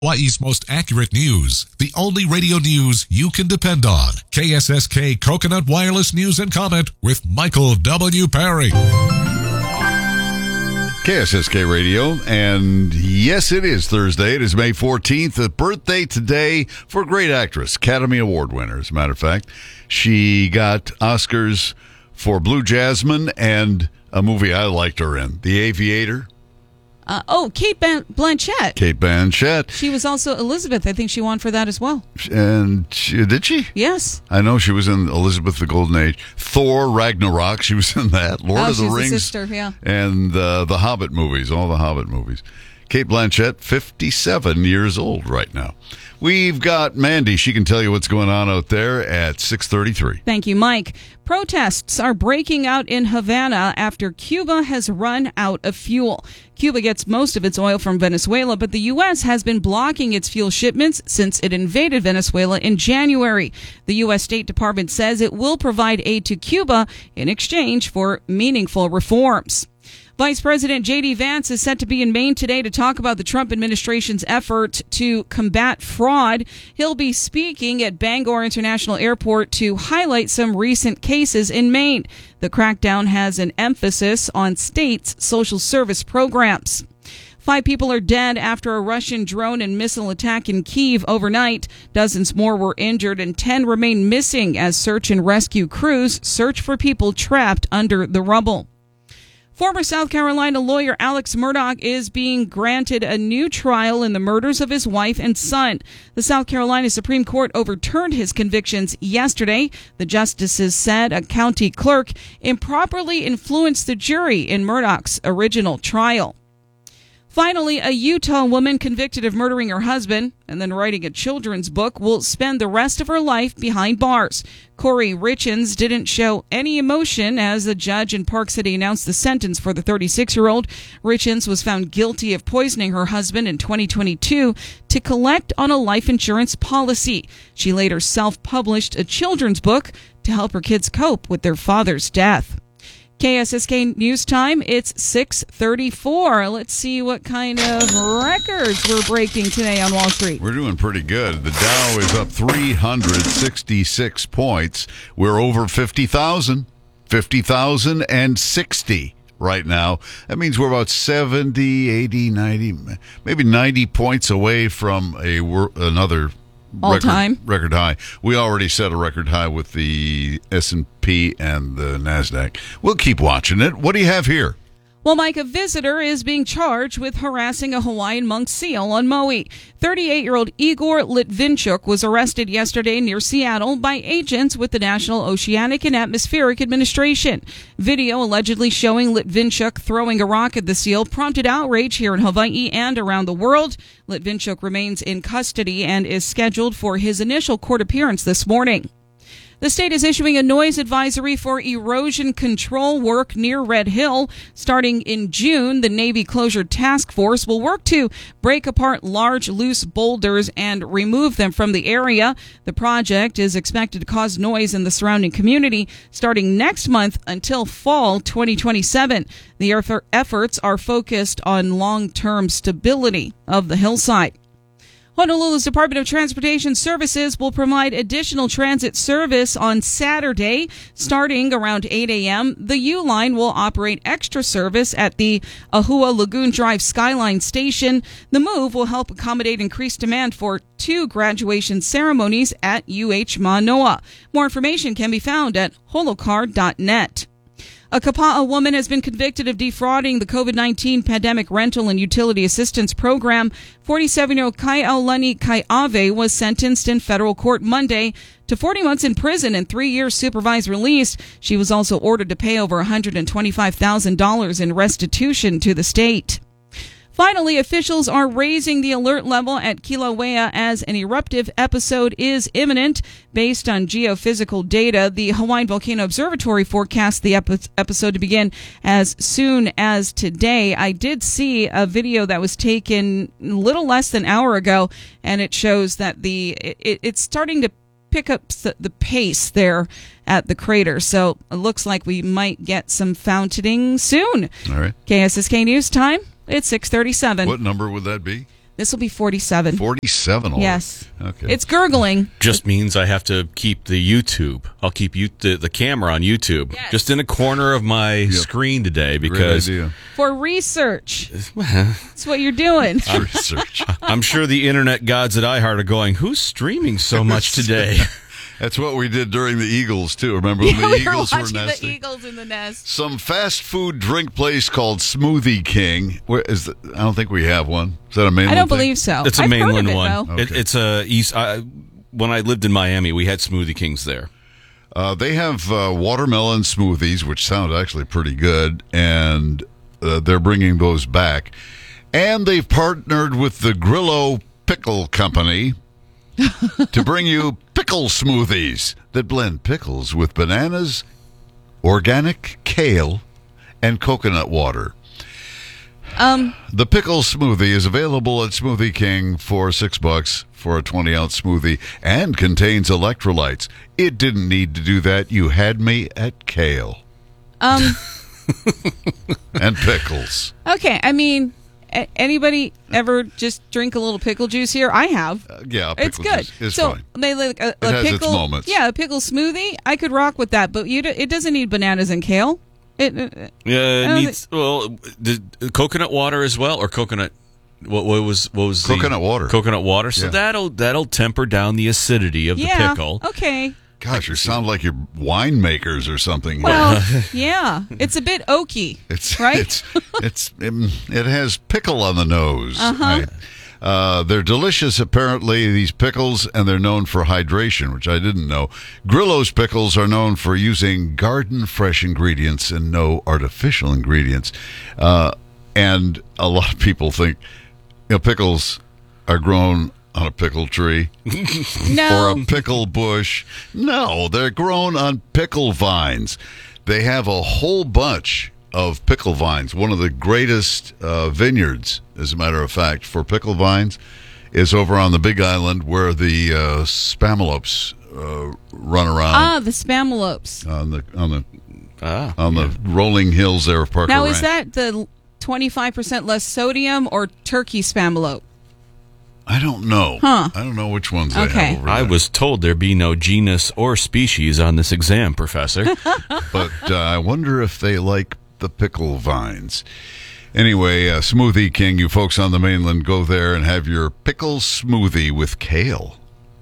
Hawaii's most accurate news. The only radio news you can depend on. KSSK Coconut Wireless News and Comment with Michael W. Perry. KSSK Radio, and yes, it is Thursday. It is May 14th, a birthday today for a great actress, Academy Award winner, as a matter of fact. She got Oscars for Blue Jasmine and a movie I liked her in, The Aviator. Cate Blanchett. Cate Blanchett. She was also Elizabeth. I think she won for that as well. And did she? Yes. I know she was in Elizabeth the Golden Age. Thor, Ragnarok, she was in that. Lord of the Rings. The sister, yeah. And the Hobbit movies, all the Hobbit movies. Cate Blanchett, 57 years old right now. We've got Mandy. She can tell you what's going on out there at 6:33. Thank you, Mike. Protests are breaking out in Havana after Cuba has run out of fuel. Cuba gets most of its oil from Venezuela, but the U.S. has been blocking its fuel shipments since it invaded Venezuela in January. The U.S. State Department says it will provide aid to Cuba in exchange for meaningful reforms. Vice President J.D. Vance is set to be in Maine today to talk about the Trump administration's effort to combat fraud. He'll be speaking at Bangor International Airport to highlight some recent cases in Maine. The crackdown has an emphasis on states' social service programs. 5 people are dead after a Russian drone and missile attack in Kyiv overnight. Dozens more were injured and 10 remain missing as search and rescue crews search for people trapped under the rubble. Former South Carolina lawyer Alex Murdaugh is being granted a new trial in the murders of his wife and son. The South Carolina Supreme Court overturned his convictions yesterday. The justices said a county clerk improperly influenced the jury in Murdaugh's original trial. Finally, a Utah woman convicted of murdering her husband and then writing a children's book will spend the rest of her life behind bars. Corey Richens didn't show any emotion as the judge in Park City announced the sentence for the 36-year-old. Richens was found guilty of poisoning her husband in 2022 to collect on a life insurance policy. She later self-published a children's book to help her kids cope with their father's death. KSSK News Time, it's 6:34. Let's see what kind of records we're breaking today on Wall Street. We're doing pretty good. The Dow is up 366 points. We're over 50,000. 50,060 right now. That means we're about 70, 80, 90, maybe 90 points away from another record high. We already set a record high with the S&P and the NASDAQ. We'll keep watching it. What do you have here? Well, Mike, a visitor is being charged with harassing a Hawaiian monk seal on Maui. 38-year-old Igor Litvinchuk was arrested yesterday near Seattle by agents with the National Oceanic and Atmospheric Administration. Video allegedly showing Litvinchuk throwing a rock at the seal prompted outrage here in Hawaii and around the world. Litvinchuk remains in custody and is scheduled for his initial court appearance this morning. The state is issuing a noise advisory for erosion control work near Red Hill. Starting in June, the Navy Closure Task Force will work to break apart large, loose boulders and remove them from the area. The project is expected to cause noise in the surrounding community starting next month until fall 2027. The efforts are focused on long-term stability of the hillside. Honolulu's Department of Transportation Services will provide additional transit service on Saturday. Starting around 8 a.m., the U-Line will operate extra service at the Ahua Lagoon Drive Skyline Station. The move will help accommodate increased demand for 2 graduation ceremonies at UH Manoa. More information can be found at holocar.net. A Kapa'a woman has been convicted of defrauding the COVID-19 pandemic rental and utility assistance program. 47-year-old Kai'aulani Kai'ave was sentenced in federal court Monday to 40 months in prison and 3 years supervised release. She was also ordered to pay over $125,000 in restitution to the state. Finally, officials are raising the alert level at Kilauea as an eruptive episode is imminent. Based on geophysical data, the Hawaiian Volcano Observatory forecasts the episode to begin as soon as today. I did see a video that was taken a little less than an hour ago, and it shows that it's starting to pick up the pace there at the crater. So it looks like we might get some fountaining soon. All right. KSSK News Time. It's 6:37. What number would that be? This will be 47. 47 already. Yes. Okay. It's gurgling. Just means I have to keep the YouTube. I'll keep the camera on YouTube. Yes. Just in a corner of my screen today because For research. That's what you're doing. Research. I'm sure the internet gods at iHeart are going, who's streaming so much today? That's what we did during the Eagles, too. Remember when the we Eagles were were watching nesting? the Eagles in the nest. Some fast food drink place called Smoothie King. Where is I don't think we have one. Is that a mainland I don't thing? believe so. It's a I've mainland heard of it, one. though. Okay. It's a east. When I lived in Miami, we had Smoothie Kings there. They have watermelon smoothies, which sound actually pretty good, and they're bringing those back. And they've partnered with the Grillo Pickle Company to bring you pickle smoothies that blend pickles with bananas, organic kale, and coconut water. The pickle smoothie is available at Smoothie King for $6 for a 20-ounce smoothie and contains electrolytes. It didn't need to do that. You had me at kale. And pickles. Okay, I mean, anybody ever just drink a little pickle juice here? I have. Yeah, It's pickle good. juice is so fine. they like a It has its pickle. moments. Yeah, a pickle smoothie. I could rock with that, but it doesn't need bananas and kale. It needs the coconut water as well, or coconut. What was Coconut water. Coconut water. So Yeah. that'll temper down the acidity of the pickle. Okay. Gosh, you sound like you're winemakers or something. Well, yeah, it's a bit oaky, right? It has pickle on the nose. Uh-huh. Right? They're delicious, apparently, these pickles, and they're known for hydration, which I didn't know. Grillo's pickles are known for using garden-fresh ingredients and no artificial ingredients. And a lot of people think pickles are grown on a pickle tree No. or a pickle bush. No, they're grown on pickle vines. They have a whole bunch of pickle vines. One of the greatest vineyards, as a matter of fact, for pickle vines is over on the Big Island where the spamalopes run around. The spamalopes. On the rolling hills there of Parker Now, Ranch. is that the 25% less sodium or turkey spamalope? I don't know. Huh. I don't know which ones they Okay. have over there. I was told there be no genus or species on this exam, Professor. But I wonder if they like the pickle vines. Anyway, Smoothie King, you folks on the mainland, go there and have your pickle smoothie with kale.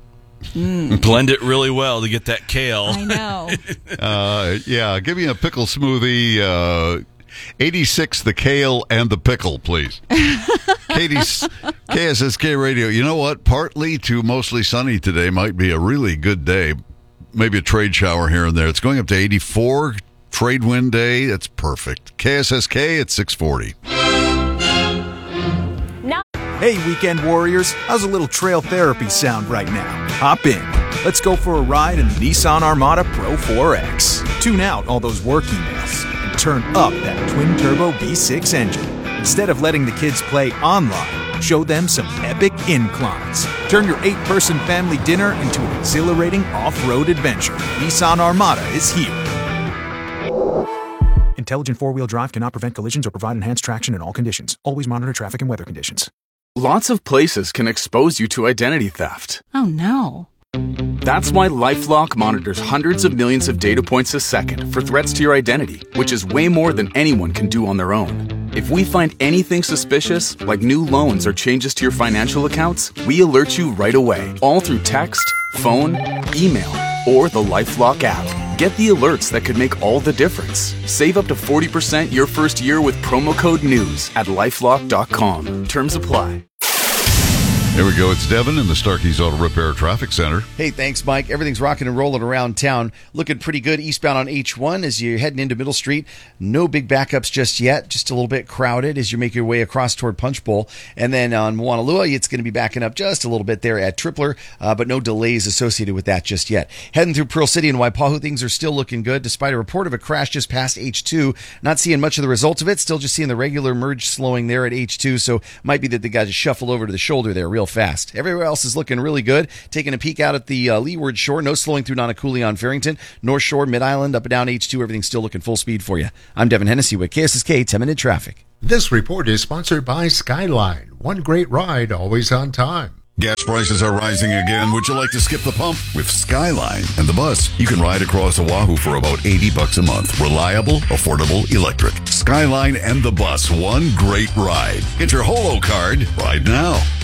Blend it really well to get that kale. I know. Yeah, give me a pickle smoothie. 86, the kale and the pickle, please. Katie's KSSK Radio. You know what? Partly to mostly sunny today might be a really good day. Maybe a trade shower here and there. It's going up to 84. Trade wind day. That's perfect. KSSK at 640. Hey, weekend warriors, how's a little trail therapy sound right now? Hop in. Let's go for a ride in the Nissan Armada Pro 4X. Tune out all those work emails and turn up that twin-turbo V6 engine. Instead of letting the kids play online, show them some epic inclines. Turn your 8-person family dinner into an exhilarating off-road adventure. Nissan Armada is here. Intelligent four-wheel drive cannot prevent collisions or provide enhanced traction in all conditions. Always monitor traffic and weather conditions. Lots of places can expose you to identity theft. Oh no. That's why LifeLock monitors hundreds of millions of data points a second for threats to your identity, which is way more than anyone can do on their own. If we find anything suspicious, like new loans or changes to your financial accounts, we alert you right away, all through text, phone, email, or the LifeLock app. Get the alerts that could make all the difference. Save up to 40% your first year with promo code NEWS at LifeLock.com. Terms apply. Here we go. It's Devin in the Starkey's Auto Repair Traffic Center. Hey, thanks, Mike. Everything's rocking and rolling around town. Looking pretty good eastbound on H1 as you're heading into Middle Street. No big backups just yet. Just a little bit crowded as you make your way across toward Punch Bowl. And then on Moanalua, it's going to be backing up just a little bit there at Tripler, but no delays associated with that just yet. Heading through Pearl City and Waipahu, things are still looking good despite a report of a crash just past H2. Not seeing much of the results of it. Still just seeing the regular merge slowing there at H2. So might be that the guys shuffle over to the shoulder there real fast. Everywhere else is looking really good. Taking a peek out at the Leeward Shore. No slowing through Nonaculli on Farrington. North Shore, Mid-Island, up and down H2. Everything's still looking full speed for you. I'm Devin Hennessy with KSSK 10-minute traffic. This report is sponsored by Skyline. One great ride, always on time. Gas prices are rising again. Would you like to skip the pump? With Skyline and the bus, you can ride across Oahu for about $80 a month. Reliable, affordable, electric. Skyline and the bus, one great ride. Get your Holo card right now.